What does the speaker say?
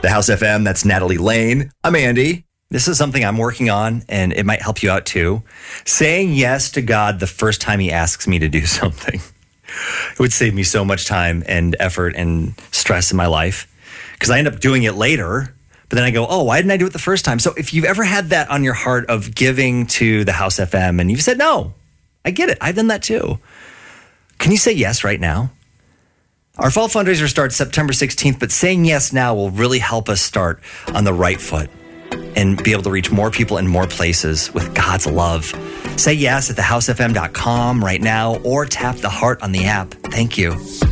The House FM, that's Natalie Lane. I'm Andy. This is something I'm working on, and it might help you out too. Saying yes to God the first time he asks me to do something. It would save me so much time and effort and stress in my life because I end up doing it later. But then I go, oh, why didn't I do it the first time? So if you've ever had that on your heart of giving to the House FM and you've said, no, I get it. I've done that too. Can you say yes right now? Our fall fundraiser starts September 16th, but saying yes now will really help us start on the right foot and be able to reach more people in more places with God's love. Say yes at thehousefm.com right now or tap the heart on the app. Thank you.